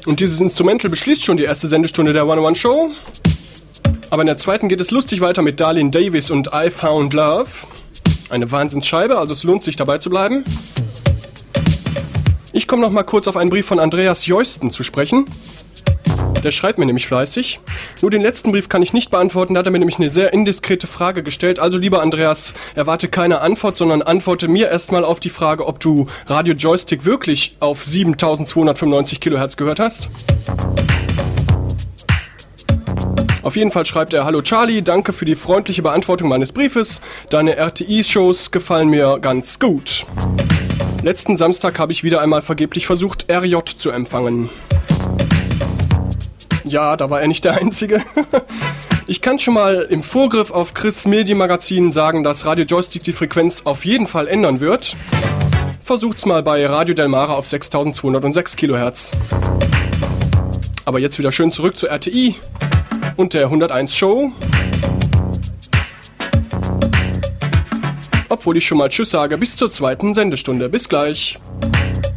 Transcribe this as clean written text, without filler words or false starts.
Und dieses Instrumental beschließt schon die erste Sendestunde der 101 Show. Aber in der zweiten geht es lustig weiter mit Darlene Davis und I Found Love. Eine Wahnsinnsscheibe, also es lohnt sich dabei zu bleiben. Ich komme noch mal kurz auf einen Brief von Andreas Jeusten zu sprechen. Der schreibt mir nämlich fleißig. Nur den letzten Brief kann ich nicht beantworten, da hat er mir nämlich eine sehr indiskrete Frage gestellt. Also lieber Andreas, erwarte keine Antwort, sondern antworte mir erstmal auf die Frage, ob du Radio Joystick wirklich auf 7295 Kilohertz gehört hast. Auf jeden Fall schreibt er: Hallo Charlie, danke für die freundliche Beantwortung meines Briefes. Deine RTI-Shows gefallen mir ganz gut. Letzten Samstag habe ich wieder einmal vergeblich versucht, RJ zu empfangen. Ja, da war er nicht der Einzige. Ich kann schon mal im Vorgriff auf Chris Medienmagazin sagen, dass Radio Joystick die Frequenz auf jeden Fall ändern wird. Versucht's mal bei Radio Del Mare auf 6206 Kilohertz. Aber jetzt wieder schön zurück zur RTI und der 101 Show. Obwohl ich schon mal Tschüss sage, bis zur zweiten Sendestunde. Bis gleich.